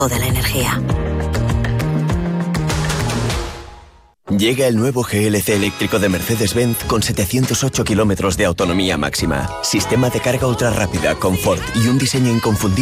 de la energía. Llega el nuevo GLC eléctrico de Mercedes-Benz con 708 kilómetros de autonomía máxima, sistema de carga ultra rápida, confort y un diseño inconfundible